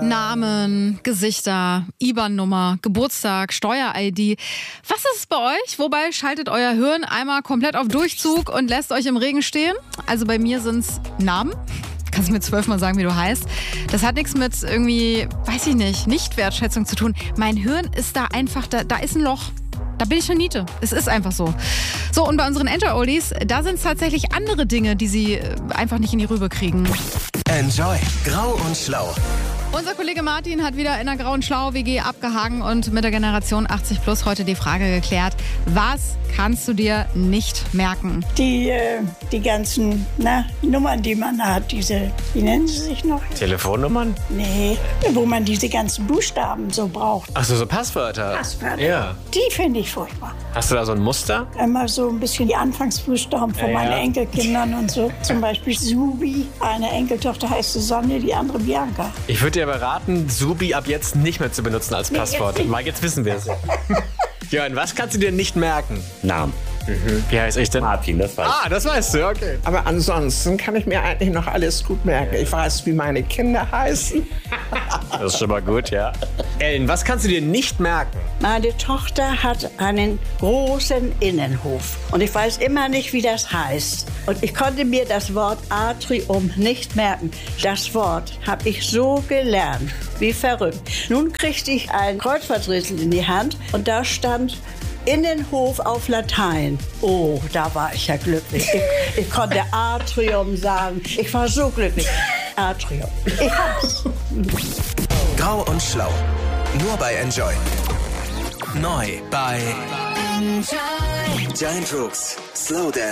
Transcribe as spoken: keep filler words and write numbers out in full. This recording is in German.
Namen, Gesichter, I B A N-Nummer, Geburtstag, Steuer-I D. Was ist es bei euch? Wobei schaltet euer Hirn einmal komplett auf Durchzug und lässt euch im Regen stehen? Also bei mir sind es Namen. Kannst du mir zwölfmal sagen, wie du heißt? Das hat nichts mit irgendwie, weiß ich nicht, Nicht-Wertschätzung zu tun. Mein Hirn ist da einfach, da, da ist ein Loch. Da bin ich schon Niete. Es ist einfach so. So, und bei unseren Enjoy-Oldies, da sind es tatsächlich andere Dinge, die sie einfach nicht in die Rübe kriegen. Enjoy. Grau und Schlau. Unser Kollege Martin hat wieder in der Grauen Schlau-W G abgehangen und mit der Generation achtzig plus heute die Frage geklärt, was kannst du dir nicht merken? Die, äh, die ganzen na, Nummern, die man da hat, diese, wie nennen sie sich noch? Telefonnummern? Nee, wo man diese ganzen Buchstaben so braucht. Ach so, so Passwörter. Passwörter. Ja. Die finde ich furchtbar. Hast du da so ein Muster? Immer so ein bisschen die Anfangsbuchstaben von Ja, meinen ja. Enkelkindern und so. Zum Beispiel Subi. Eine Enkeltochter heißt Sonne, die andere Bianca. Ich würde dir aber raten, Subi ab jetzt nicht mehr zu benutzen als Passwort. jetzt nicht. Mal, jetzt wissen wir es. Jörn, was kannst du dir nicht merken? Namen. Mhm. Wie heißt ich denn? Martin, das weiß Ah, das weißt du, okay. Aber ansonsten kann ich mir eigentlich noch alles gut merken. Ich weiß, wie meine Kinder heißen. Das ist schon mal gut, ja. Ellen, was kannst du dir nicht merken? Meine Tochter hat einen großen Innenhof und ich weiß immer nicht, wie das heißt. Und ich konnte mir das Wort Atrium nicht merken. Das Wort habe ich so gelernt, wie verrückt. Nun kriegte ich ein Kreuzworträtsel in die Hand und da stand Innenhof auf Latein. Oh, da war ich ja glücklich. Ich, ich konnte Atrium sagen. Ich war so glücklich. Atrium. Ich hab's. Grau und Schlau. Nur bei Enjoy. Neu bei Enjoy. Giant Rooks. Slow Dance.